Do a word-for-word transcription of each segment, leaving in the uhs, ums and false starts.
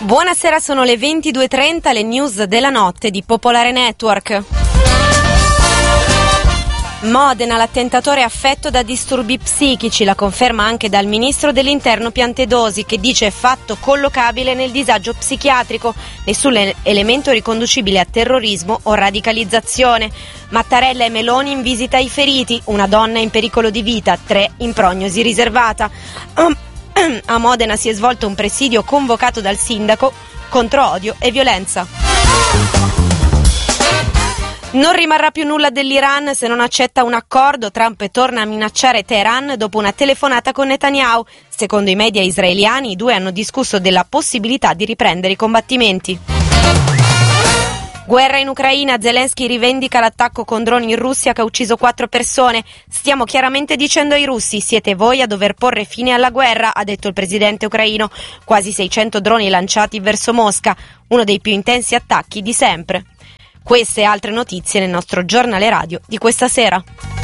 Buonasera, sono le ventidue e trenta, le news della notte di Popolare Network. Modena, l'attentatore affetto da disturbi psichici, la conferma anche dal ministro dell'Interno Piantedosi, che dice fatto collocabile nel disagio psichiatrico, nessun elemento riconducibile a terrorismo o radicalizzazione. Mattarella e Meloni in visita ai feriti, una donna in pericolo di vita, tre in prognosi riservata. A Modena si è svolto un presidio convocato dal sindaco contro odio e violenza. Non rimarrà più nulla dell'Iran se non accetta un accordo. Trump torna a minacciare Teheran dopo una telefonata con Netanyahu. Secondo i media israeliani, i due hanno discusso della possibilità di riprendere i combattimenti. Guerra in Ucraina, Zelensky rivendica l'attacco con droni in Russia che ha ucciso quattro persone. Stiamo chiaramente dicendo ai russi, siete voi a dover porre fine alla guerra, ha detto il presidente ucraino. Quasi seicento droni lanciati verso Mosca, uno dei più intensi attacchi di sempre. Queste e altre notizie nel nostro giornale radio di questa sera.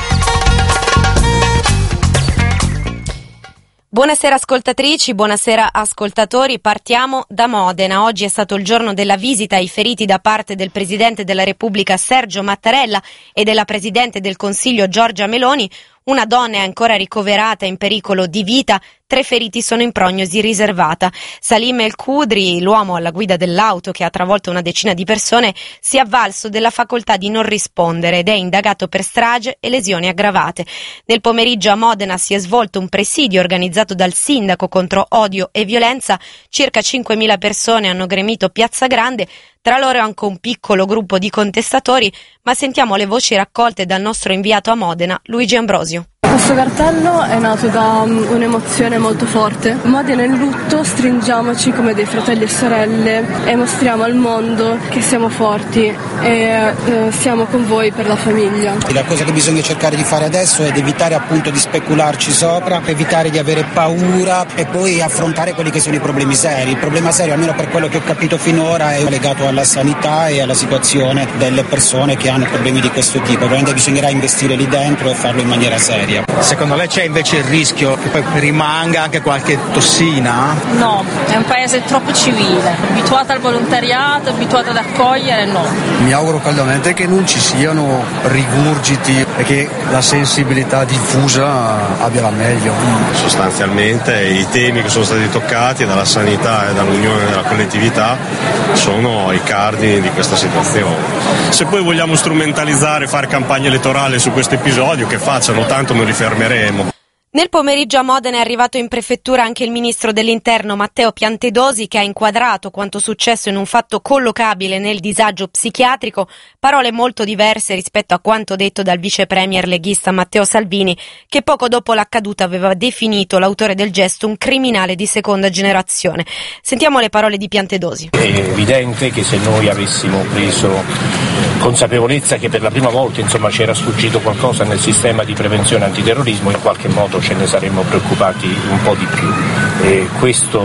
Buonasera ascoltatrici, buonasera ascoltatori. Partiamo da Modena. Oggi è stato il giorno della visita ai feriti da parte del Presidente della Repubblica Sergio Mattarella e della Presidente del Consiglio Giorgia Meloni. Una donna è ancora ricoverata in pericolo di vita, tre feriti sono in prognosi riservata. Salim El Khudri, l'uomo alla guida dell'auto che ha travolto una decina di persone, si è avvalso della facoltà di non rispondere ed è indagato per strage e lesioni aggravate. Nel pomeriggio a Modena si è svolto un presidio organizzato dal sindaco contro odio e violenza. Circa cinquemila persone hanno gremito Piazza Grande, tra loro anche un piccolo gruppo di contestatori, ma sentiamo le voci raccolte dal nostro inviato a Modena, Luigi Ambrosio. Questo cartello è nato da um, un'emozione molto forte. Modena è in lutto, stringiamoci come dei fratelli e sorelle e mostriamo al mondo che siamo forti e eh, siamo con voi per la famiglia. La cosa che bisogna cercare di fare adesso è di evitare appunto di specularci sopra, evitare di avere paura e poi affrontare quelli che sono i problemi seri. Il problema serio, almeno per quello che ho capito finora, è legato alla sanità e alla situazione delle persone che hanno problemi di questo tipo. Probabilmente bisognerà investire lì dentro e farlo in maniera seria. Secondo lei c'è invece il rischio che poi rimanga anche qualche tossina? No, è un paese troppo civile, abituato al volontariato, abituato ad accogliere, no. Mi auguro caldamente che non ci siano rigurgiti e che la sensibilità diffusa abbia la meglio. Sostanzialmente i temi che sono stati toccati dalla sanità e dall'unione della collettività sono i cardini di questa situazione. Se poi vogliamo strumentalizzare, fare campagna elettorale su questo episodio, che facciano, tanto non li fermeremo. Nel pomeriggio a Modena è arrivato in prefettura anche il ministro dell'Interno Matteo Piantedosi, che ha inquadrato quanto successo in un fatto collocabile nel disagio psichiatrico, parole molto diverse rispetto a quanto detto dal vice premier leghista Matteo Salvini, che poco dopo l'accaduto aveva definito l'autore del gesto un criminale di seconda generazione. Sentiamo le parole di Piantedosi. È evidente che se noi avessimo preso consapevolezza che per la prima volta insomma c'era sfuggito qualcosa nel sistema di prevenzione antiterrorismo, in qualche modo ce ne saremmo preoccupati un po' di più, e questo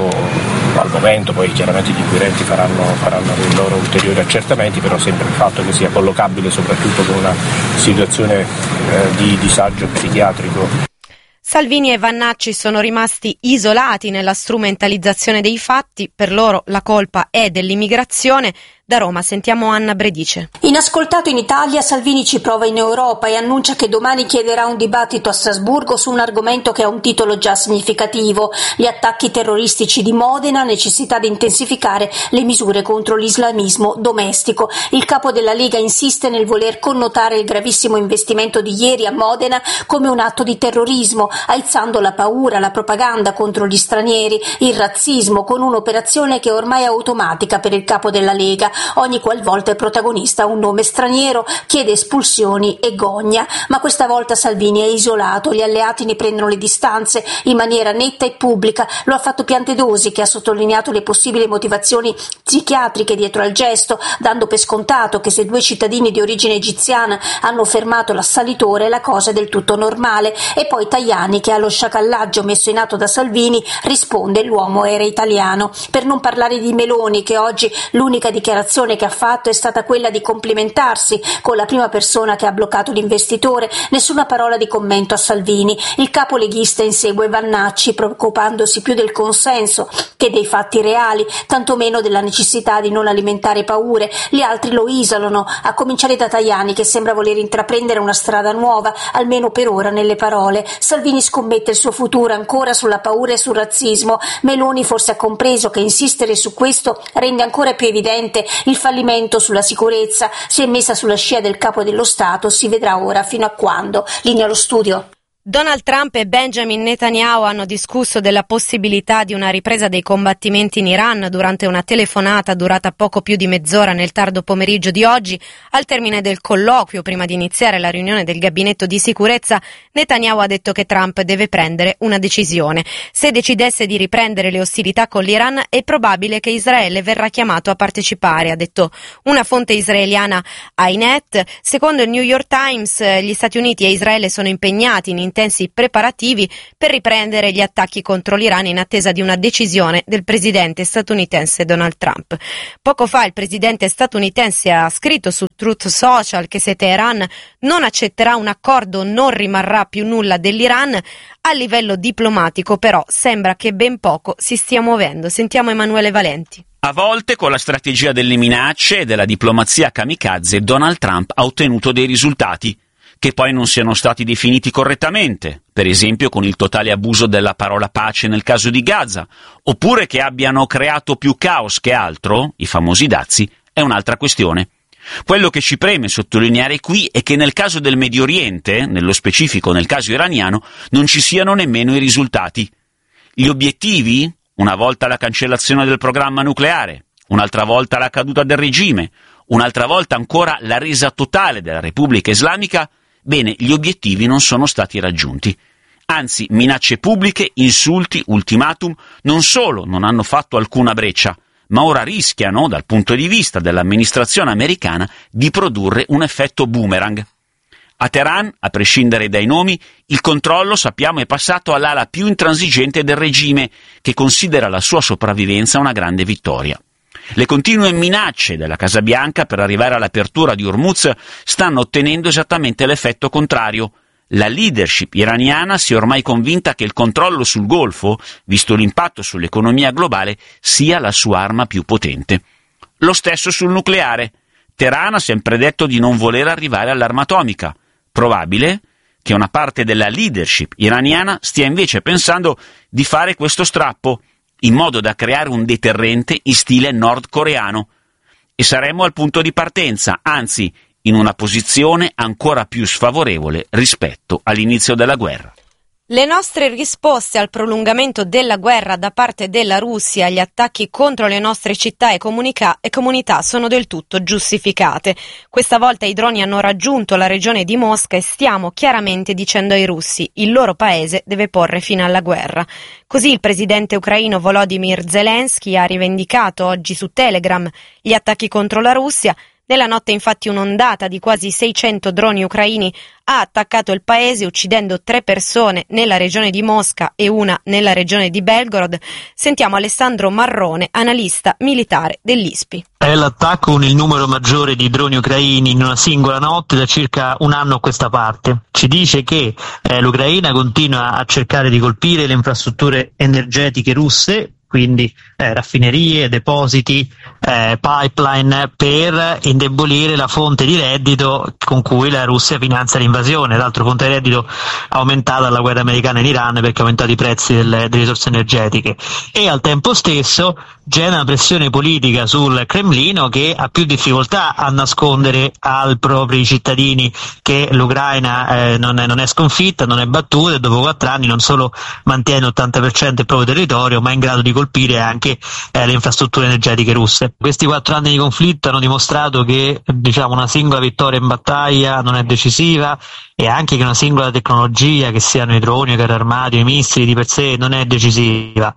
al momento poi chiaramente gli inquirenti faranno, faranno i loro ulteriori accertamenti, però sempre il fatto che sia collocabile soprattutto con una situazione eh, di disagio psichiatrico. Salvini e Vannacci sono rimasti isolati nella strumentalizzazione dei fatti, per loro la colpa è dell'immigrazione. Da Roma sentiamo Anna Bredice. Inascoltato in Italia, Salvini ci prova in Europa e annuncia che domani chiederà un dibattito a Strasburgo su un argomento che ha un titolo già significativo: gli attacchi terroristici di Modena, necessità di intensificare le misure contro l'islamismo domestico. Il capo della Lega insiste nel voler connotare il gravissimo investimento di ieri a Modena come un atto di terrorismo, alzando la paura, la propaganda contro gli stranieri, il razzismo, con un'operazione che ormai è automatica per il capo della Lega. Ogni qualvolta è protagonista un nome straniero, chiede espulsioni e gogna, ma questa volta Salvini è isolato, gli alleati ne prendono le distanze in maniera netta e pubblica. Lo ha fatto Piantedosi, che ha sottolineato le possibili motivazioni psichiatriche dietro al gesto, dando per scontato che se due cittadini di origine egiziana hanno fermato l'assalitore la cosa è del tutto normale. E poi Tajani, che allo sciacallaggio messo in atto da Salvini risponde: l'uomo era italiano. Per non parlare di Meloni, che oggi l'unica dichiarazione dichiarazione che ha fatto è stata quella di complimentarsi con la prima persona che ha bloccato l'investitore, nessuna parola di commento a Salvini. Il capo leghista insegue Vannacci, preoccupandosi più del consenso che dei fatti reali, tantomeno della necessità di non alimentare paure. Gli altri lo isolano, a cominciare da Tajani, che sembra voler intraprendere una strada nuova, almeno per ora nelle parole. Salvini scommette il suo futuro ancora sulla paura e sul razzismo. Meloni forse ha compreso che insistere su questo rende ancora più evidente il fallimento sulla sicurezza. Si è messa sulla scia del capo dello Stato, si vedrà ora fino a quando. Linea allo studio. Donald Trump e Benjamin Netanyahu hanno discusso della possibilità di una ripresa dei combattimenti in Iran durante una telefonata durata poco più di mezz'ora nel tardo pomeriggio di oggi. Al termine del colloquio, prima di iniziare la riunione del gabinetto di sicurezza, Netanyahu ha detto che Trump deve prendere una decisione. Se decidesse di riprendere le ostilità con l'Iran, è probabile che Israele verrà chiamato a partecipare, ha detto una fonte israeliana Ynet. Secondo il New York Times, gli Stati Uniti e Israele sono impegnati in intensi preparativi per riprendere gli attacchi contro l'Iran in attesa di una decisione del presidente statunitense Donald Trump. Poco fa il presidente statunitense ha scritto su Truth Social che se Teheran non accetterà un accordo non rimarrà più nulla dell'Iran. A livello diplomatico però sembra che ben poco si stia muovendo. Sentiamo Emanuele Valenti. A volte con la strategia delle minacce e della diplomazia kamikaze Donald Trump ha ottenuto dei risultati che poi non siano stati definiti correttamente, per esempio con il totale abuso della parola pace nel caso di Gaza, oppure che abbiano creato più caos che altro, i famosi dazi, è un'altra questione. Quello che ci preme sottolineare qui è che nel caso del Medio Oriente, nello specifico nel caso iraniano, non ci siano nemmeno i risultati. Gli obiettivi, una volta la cancellazione del programma nucleare, un'altra volta la caduta del regime, un'altra volta ancora la resa totale della Repubblica Islamica, bene, gli obiettivi non sono stati raggiunti. Anzi, minacce pubbliche, insulti, ultimatum, non solo non hanno fatto alcuna breccia, ma ora rischiano, dal punto di vista dell'amministrazione americana, di produrre un effetto boomerang. A Teheran, a prescindere dai nomi, il controllo, sappiamo, è passato all'ala più intransigente del regime, che considera la sua sopravvivenza una grande vittoria. Le continue minacce della Casa Bianca per arrivare all'apertura di Hormuz stanno ottenendo esattamente l'effetto contrario. La leadership iraniana si è ormai convinta che il controllo sul Golfo, visto l'impatto sull'economia globale, sia la sua arma più potente. Lo stesso sul nucleare. Teheran ha sempre detto di non voler arrivare all'arma atomica. Probabile che una parte della leadership iraniana stia invece pensando di fare questo strappo, in modo da creare un deterrente in stile nordcoreano. E saremmo al punto di partenza, anzi, in una posizione ancora più sfavorevole rispetto all'inizio della guerra. Le nostre risposte al prolungamento della guerra da parte della Russia agli attacchi contro le nostre città e, comunica- e comunità sono del tutto giustificate. Questa volta i droni hanno raggiunto la regione di Mosca e stiamo chiaramente dicendo ai russi: il loro paese deve porre fine alla guerra. Così il presidente ucraino Volodymyr Zelensky ha rivendicato oggi su Telegram gli attacchi contro la Russia. Nella notte infatti un'ondata di quasi seicento droni ucraini ha attaccato il paese uccidendo tre persone nella regione di Mosca e una nella regione di Belgorod. Sentiamo Alessandro Marrone, analista militare dell'I S P I. È l'attacco con il numero maggiore di droni ucraini in una singola notte da circa un anno a questa parte. Ci dice che eh, l'Ucraina continua a cercare di colpire le infrastrutture energetiche russe, quindi eh, raffinerie, depositi, eh, pipeline, per indebolire la fonte di reddito con cui la Russia finanzia l'invasione. L'altro fonte di reddito aumentata dalla guerra americana in Iran, perché ha aumentato i prezzi delle, delle risorse energetiche, e al tempo stesso genera una pressione politica sul Cremlino, che ha più difficoltà a nascondere ai propri cittadini che l'Ucraina eh, non, è, non è sconfitta, non è battuta, e dopo quattro anni non solo mantiene l'ottanta per cento del proprio territorio, ma è in grado di colpire anche eh, le infrastrutture energetiche russe. Questi quattro anni di conflitto hanno dimostrato che, diciamo, una singola vittoria in battaglia non è decisiva, e anche che una singola tecnologia, che siano i droni, i carri armati, i missili, di per sé non è decisiva.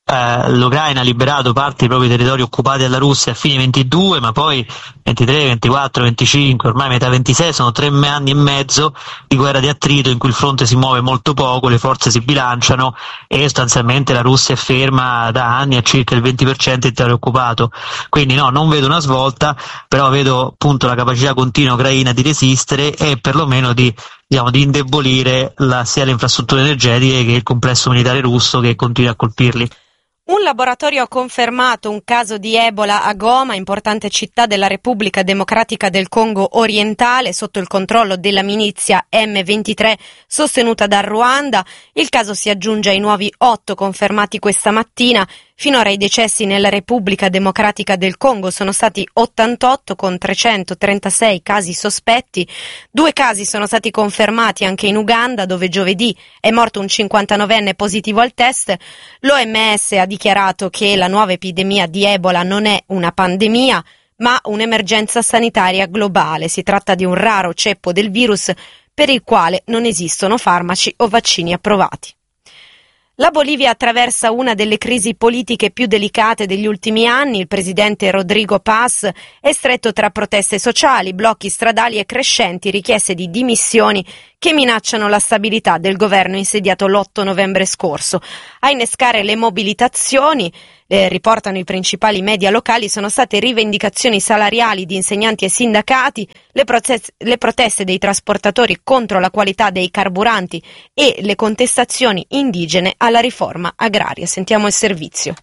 eh, l'Ucraina ha liberato parte dei propri territori occupati dalla Russia a fine ventidue, ma poi ventitré, ventiquattro, venticinque, ormai metà ventisei, sono tre anni e mezzo di guerra di attrito in cui il fronte si muove molto poco, le forze si bilanciano e sostanzialmente la Russia è ferma da anni a circa il venti per cento del territorio occupato. Quindi no, non vedo una svolta, però vedo appunto la capacità continua ucraina di resistere e perlomeno di, diciamo, di indebolire la, sia le infrastrutture energetiche che il complesso militare russo che continua a colpirli. Un laboratorio ha confermato un caso di Ebola a Goma, importante città della Repubblica Democratica del Congo orientale, sotto il controllo della milizia emme ventitré sostenuta dal Ruanda. Il caso si aggiunge ai nuovi otto confermati questa mattina. Finora i decessi nella Repubblica Democratica del Congo sono stati ottantotto, con trecentotrentasei casi sospetti. Due casi sono stati confermati anche in Uganda, dove giovedì è morto un cinquantanovenne positivo al test. L'O M S ha dichiarato che la nuova epidemia di Ebola non è una pandemia, ma un'emergenza sanitaria globale. Si tratta di un raro ceppo del virus per il quale non esistono farmaci o vaccini approvati. La Bolivia attraversa una delle crisi politiche più delicate degli ultimi anni. Il presidente Rodrigo Paz è stretto tra proteste sociali, blocchi stradali e crescenti richieste di dimissioni che minacciano la stabilità del governo insediato l'otto novembre scorso. A innescare le mobilitazioni, eh, riportano i principali media locali, sono state rivendicazioni salariali di insegnanti e sindacati, le, protest- le proteste dei trasportatori contro la qualità dei carburanti e le contestazioni indigene alla riforma agraria. Sentiamo il servizio.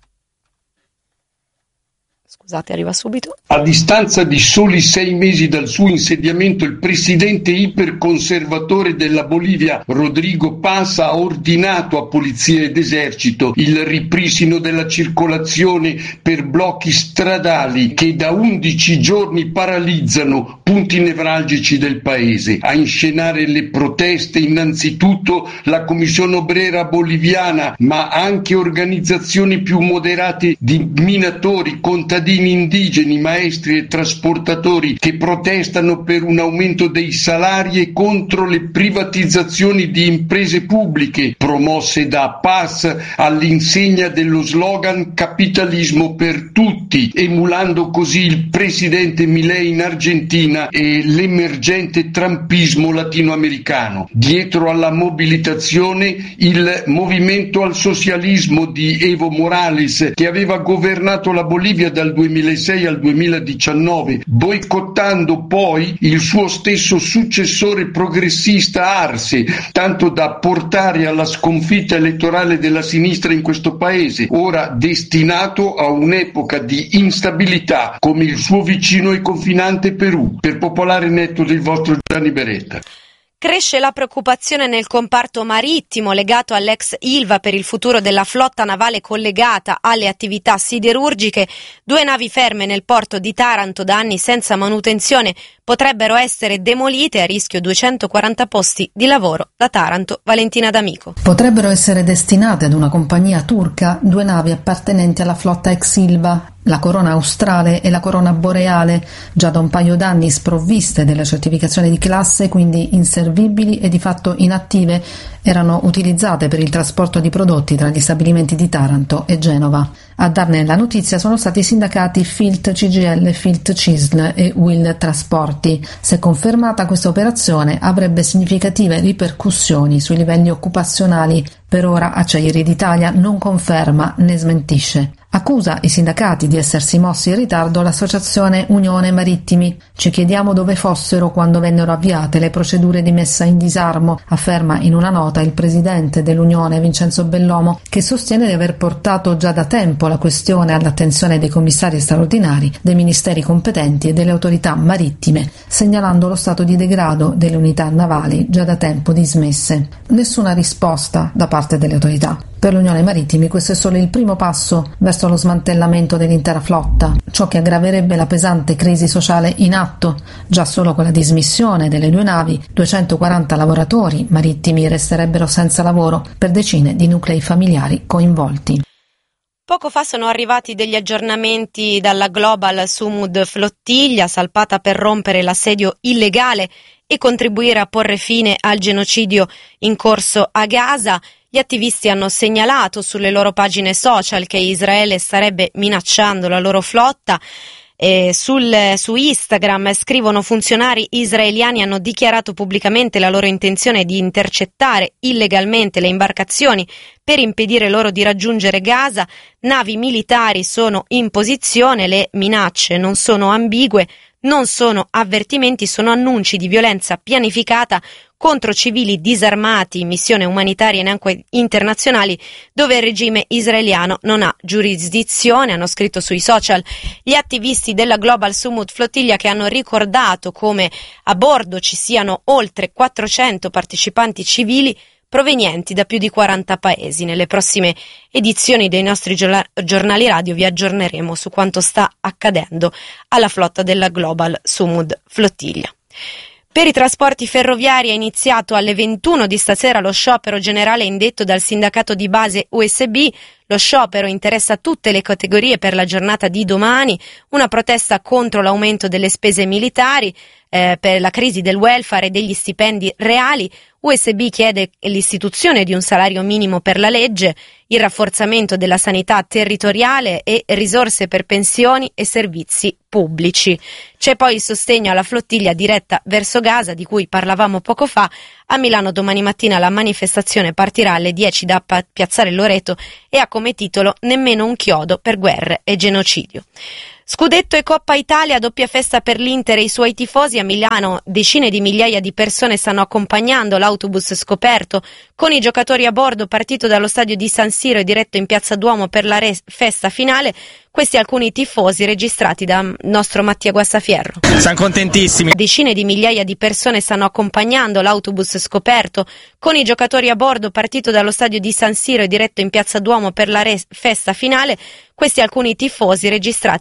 Scusate, arriva subito. A distanza di soli sei mesi dal suo insediamento, il presidente iperconservatore della Bolivia, Rodrigo Paz, ha ordinato a polizia ed esercito il ripristino della circolazione per blocchi stradali che da undici giorni paralizzano punti nevralgici del paese. A inscenare le proteste innanzitutto la Commissione Obrera Boliviana, ma anche organizzazioni più moderate di minatori, contadini, indigeni, maestri e trasportatori che protestano per un aumento dei salari e contro le privatizzazioni di imprese pubbliche promosse da Paz all'insegna dello slogan capitalismo per tutti, emulando così il presidente Milei in Argentina e l'emergente trumpismo latinoamericano. Dietro alla mobilitazione il movimento al socialismo di Evo Morales, che aveva governato la Bolivia dal duemilasei al duemiladiciannove, boicottando poi il suo stesso successore progressista Arce, tanto da portare alla sconfitta elettorale della sinistra in questo paese, ora destinato a un'epoca di instabilità come il suo vicino e confinante Perù. Per Popolare Netto del vostro Gianni Beretta. Cresce la preoccupazione nel comparto marittimo legato all'ex Ilva per il futuro della flotta navale collegata alle attività siderurgiche. Due navi ferme nel porto di Taranto da anni senza manutenzione potrebbero essere demolite, a rischio duecentoquaranta posti di lavoro. Da Taranto, Valentina D'Amico. Potrebbero essere destinate ad una compagnia turca due navi appartenenti alla flotta ex Ilva, la Corona Australe e la Corona Boreale, già da un paio d'anni sprovviste della certificazione di classe, quindi inservibili e di fatto inattive, erano utilizzate per il trasporto di prodotti tra gli stabilimenti di Taranto e Genova. A darne la notizia sono stati i sindacati Filt C G I L, Filt C I S L e U I L Trasporti. Se confermata, questa operazione avrebbe significative ripercussioni sui livelli occupazionali. Per ora Acciaierie d'Italia non conferma né smentisce. Accusa i sindacati di essersi mossi in ritardo l'associazione Unione Marittimi. Ci chiediamo dove fossero quando vennero avviate le procedure di messa in disarmo, afferma in una nota il presidente dell'Unione Vincenzo Bellomo, che sostiene di aver portato già da tempo la questione all'attenzione dei commissari straordinari, dei ministeri competenti e delle autorità marittime, segnalando lo stato di degrado delle unità navali già da tempo dismesse. Nessuna risposta da parte delle autorità. Per l'Unione Marittimi questo è solo il primo passo verso lo smantellamento dell'intera flotta, ciò che aggraverebbe la pesante crisi sociale in atto. Già solo con la dismissione delle due navi, duecentoquaranta lavoratori marittimi resterebbero senza lavoro, per decine di nuclei familiari coinvolti. Poco fa sono arrivati degli aggiornamenti dalla Global Sumud Flottiglia, salpata per rompere l'assedio illegale e contribuire a porre fine al genocidio in corso a Gaza. Gli attivisti hanno segnalato sulle loro pagine social che Israele starebbe minacciando la loro flotta. E sul, su Instagram scrivono: funzionari israeliani hanno dichiarato pubblicamente la loro intenzione di intercettare illegalmente le imbarcazioni per impedire loro di raggiungere Gaza. Navi militari sono in posizione, le minacce non sono ambigue, non sono avvertimenti, sono annunci di violenza pianificata contro civili disarmati, missioni umanitarie neanche internazionali dove il regime israeliano non ha giurisdizione, hanno scritto sui social gli attivisti della Global Sumud Flottiglia, che hanno ricordato come a bordo ci siano oltre quattrocento partecipanti civili provenienti da più di quaranta paesi. Nelle prossime edizioni dei nostri giornali radio vi aggiorneremo su quanto sta accadendo alla flotta della Global Sumud Flottiglia. Per i trasporti ferroviari è iniziato alle ventuno di stasera lo sciopero generale indetto dal sindacato di base U S B. Lo sciopero interessa tutte le categorie per la giornata di domani, una protesta contro l'aumento delle spese militari, eh, per la crisi del welfare e degli stipendi reali. U S B chiede l'istituzione di un salario minimo per la legge, il rafforzamento della sanità territoriale e risorse per pensioni e servizi pubblici. C'è poi il sostegno alla flottiglia diretta verso Gaza, di cui parlavamo poco fa. A Milano domani mattina la manifestazione partirà alle dieci da Piazzale Loreto e ha come titolo "Nemmeno un chiodo per guerre e genocidio". Scudetto e Coppa Italia, doppia festa per l'Inter e i suoi tifosi. A Milano decine di migliaia di persone stanno accompagnando l'autobus scoperto con i giocatori a bordo, partito dallo stadio di San Siro e diretto in Piazza Duomo per la re- festa finale. Questi alcuni tifosi registrati da nostro Mattia Guassafierro. Siamo contentissimi. Decine di migliaia di persone stanno accompagnando l'autobus scoperto con i giocatori a bordo, partito dallo stadio di San Siro e diretto in Piazza Duomo per la re- festa finale. Questi alcuni tifosi registrati